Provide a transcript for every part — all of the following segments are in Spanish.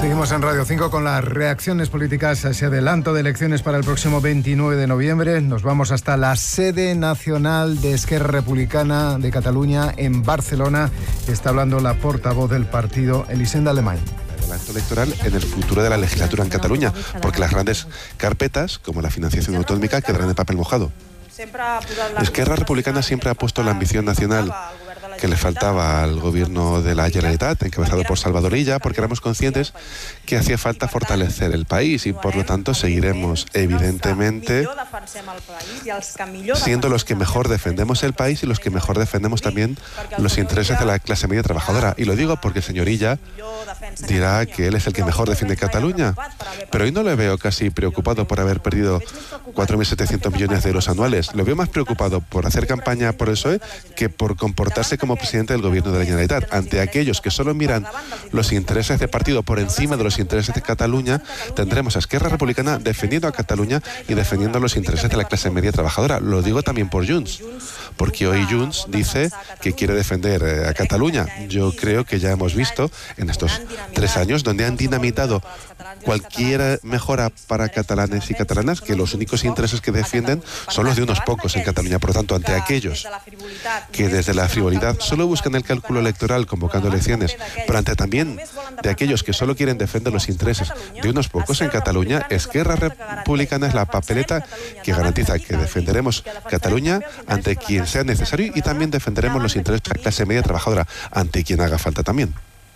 Seguimos en Radio 5 con las reacciones políticas a ese adelanto de elecciones para el próximo 29 de noviembre. Nos vamos hasta la sede nacional de Esquerra Republicana de Cataluña en Barcelona. Está hablando la portavoz del partido, Elisenda Alemany. Adelanto electoral en el futuro de la legislatura en Cataluña, porque las grandes carpetas, como la financiación autonómica, quedarán en papel mojado. Esquerra Republicana siempre ha puesto la ambición nacional que le faltaba al gobierno de la Generalitat, encabezado por Salvador Illa, porque éramos conscientes que hacía falta fortalecer el país y por lo tanto seguiremos evidentemente siendo los que mejor defendemos el país y los que mejor defendemos también los intereses de la clase media trabajadora. Y lo digo porque el señor Illa dirá que él es el que mejor defiende Cataluña, pero hoy no le veo casi preocupado por haber perdido 4.700 millones de euros anuales. Lo veo más preocupado por hacer campaña por el PSOE que por comportarse como presidente del gobierno de la Generalitat. Ante aquellos que solo miran los intereses de partido por encima de los intereses de Cataluña, tendremos a Esquerra Republicana defendiendo a Cataluña y defendiendo los intereses de la clase media trabajadora. Lo digo también por Junts, porque hoy Junts dice que quiere defender a Cataluña. Yo creo que ya hemos visto en estos 3 años donde han dinamitado cualquier mejora para catalanes y catalanas, que los únicos intereses que defienden son los de unos pocos en Cataluña. Por lo tanto, ante aquellos que desde la frivolidad solo buscan el cálculo electoral convocando elecciones, pero ante también de aquellos que solo quieren defender los intereses de unos pocos en Cataluña, Esquerra Republicana es la papeleta que garantiza que defenderemos Cataluña ante quien sea necesario y también defenderemos los intereses de la clase media trabajadora ante quien haga falta también.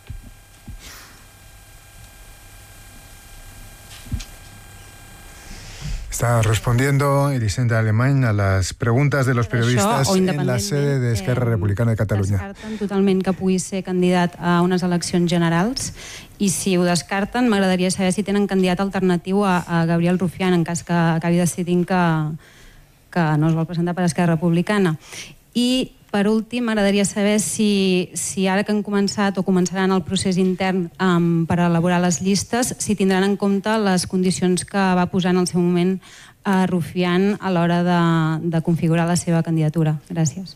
Está respondiendo Elisenda Alemany a las preguntas de los periodistas en la sede de Esquerra Republicana de Catalunya. Descarten totalment que pugui ser candidat a unes eleccions generals i si ho descarten m'agradaria saber si tenen candidat alternatiu a Gabriel Rufián en cas que acabi decidint que no es vol presentar per Esquerra Republicana. I per últim, m'agradaria saber si ara que han començat o començaran el procés intern per elaborar les llistes, si tindran en compte les condicions que va posar en el seu moment Rufián a l'hora de configurar la seva candidatura. Gràcies.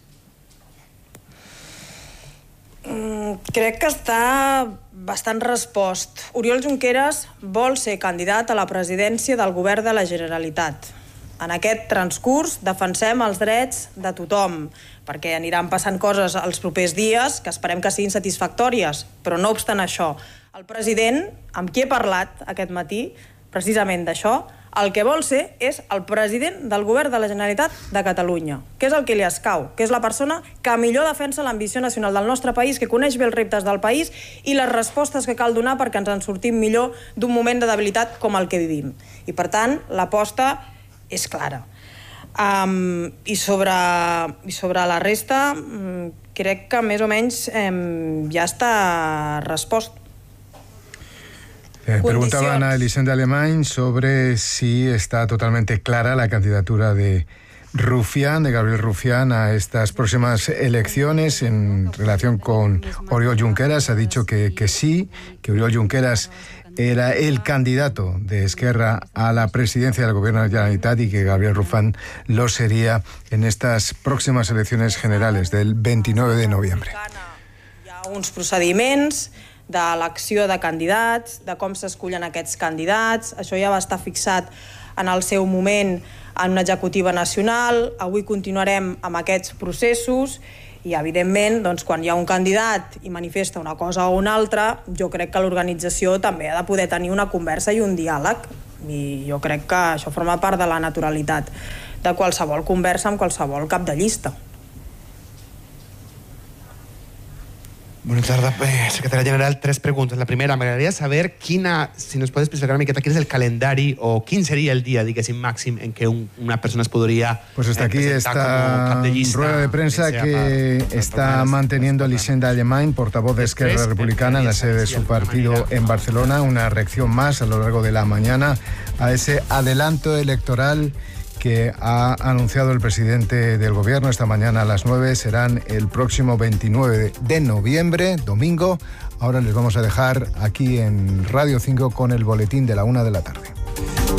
Crec que està bastant respost. Oriol Junqueras vol ser candidat a la presidència del govern de la Generalitat. En aquest transcurs defensem els drets de tothom, perquè aniran passant coses els propers dies que esperem que siguin satisfactòries. Però no obstant això, el president, amb qui he parlat aquest matí, precisament d'això, el que vol ser és el president del govern de la Generalitat de Catalunya, que és el que li escau, que és la persona que millor defensa l'ambició nacional del nostre país, que coneix bé els reptes del país i les respostes que cal donar perquè ens en sortim millor d'un moment de debilitat com el que vivim. I per tant, l'aposta és clara. I sobre la resta, crec que més o menys ja està respost. Preguntaban a Elisenda Alemany sobre si está totalmente clara la candidatura de Rufián, de Gabriel Rufián, a estas próximas elecciones en relación con Oriol Junqueras. Ha dicho que sí, que Oriol Junqueras era el candidato de Esquerra a la presidencia del gobierno de la Generalitat y que Gabriel Rufián lo sería en estas próximas elecciones generales del 29 de noviembre. Hi ha uns procediments d'elecció de candidats, de com s'escullen aquests candidats. Això ja va estar fixat en el seu moment en una executiva nacional. Avui continuarem amb aquests processos i, evidentment, doncs, quan hi ha un candidat i manifesta una cosa o una altra, jo crec que l'organització també ha de poder tenir una conversa i un diàleg. I jo crec que això forma part de la naturalitat de qualsevol conversa amb qualsevol cap de llista. Buenas tardes, secretaria general. 3 preguntes. La primera, m'agradaria saber si nos puedes explicar una miqueta quin és el calendari o quin seria el dia, diguéssim, màxim en què una persona es podria Pues hasta aquí esta rueda de prensa que está manteniendo Elisenda Alemany, portavoz de Esquerra Republicana en la sede de su partido en Barcelona. Una reacción más a lo largo de la mañana a ese adelanto electoral que ha anunciado el presidente del gobierno esta mañana a las 9, serán el próximo 29 de noviembre, domingo. Ahora les vamos a dejar aquí en Radio 5 con el boletín de la 1 de la tarde.